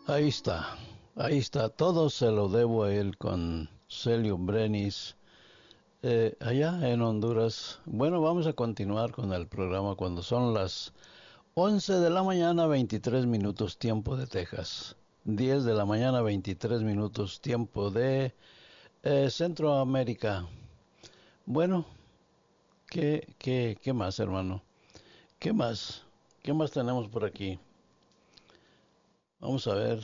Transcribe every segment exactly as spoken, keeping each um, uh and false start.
Ahí está, ahí está. Todo se lo debo a él con Celio Brenis, eh, allá en Honduras. Bueno, vamos a continuar con el programa cuando son las once de la mañana, veintitrés minutos, tiempo de Texas. diez de la mañana, veintitrés minutos, tiempo de eh, Centroamérica. Bueno, ¿qué, qué, qué más, hermano? ¿Qué más? ¿Qué más tenemos por aquí? Vamos a ver.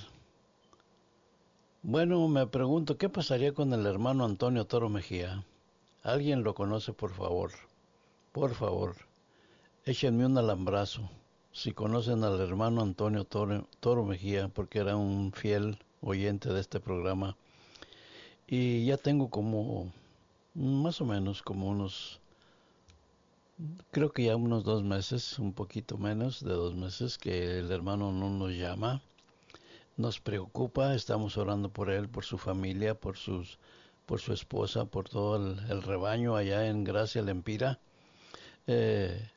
Bueno, me pregunto, ¿qué pasaría con el hermano Antonio Toro Mejía? ¿Alguien lo conoce, por favor? Por favor, échenme un alambrazo. Si conocen al hermano Antonio Toro, Toro Mejía, porque era un fiel oyente de este programa. Y ya tengo como, más o menos, como unos, creo que ya unos dos meses, un poquito menos de dos meses, que el hermano no nos llama. Nos preocupa, estamos orando por él, por su familia, por sus, por su esposa, por todo el, el rebaño allá en Gracia Lempira. Eh,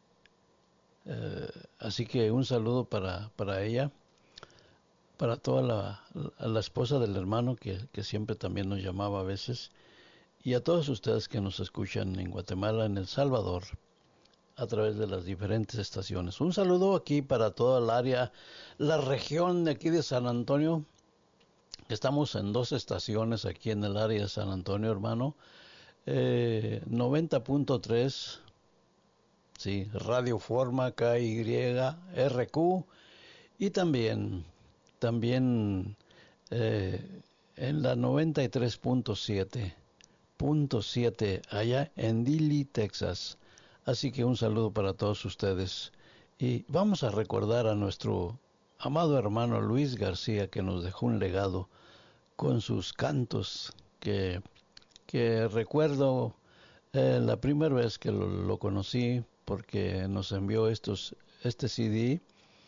eh, Así que un saludo para, para ella, para toda la, la esposa del hermano que, que siempre también nos llamaba a veces, y a todos ustedes que nos escuchan en Guatemala, en El Salvador, a través de las diferentes estaciones. Un saludo aquí para toda el área, la región de aquí de San Antonio. Estamos en dos estaciones aquí en el área de San Antonio, hermano. Eh, noventa punto tres, sí, Radio Forma K Y R Q, y también, también eh, en la noventa y tres punto siete, punto siete allá en Dilley, Texas. Así que un saludo para todos ustedes. Y vamos a recordar a nuestro amado hermano Luis García, que nos dejó un legado con sus cantos, que, que recuerdo eh, la primera vez que lo, lo conocí, porque nos envió estos, este C D,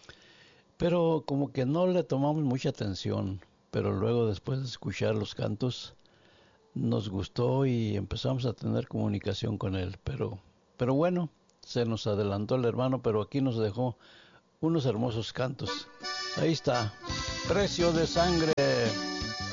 pero como que no le tomamos mucha atención, pero luego después de escuchar los cantos nos gustó y empezamos a tener comunicación con él, pero, pero bueno, se nos adelantó el hermano, pero aquí nos dejó unos hermosos cantos. Ahí está, Precio de Sangre.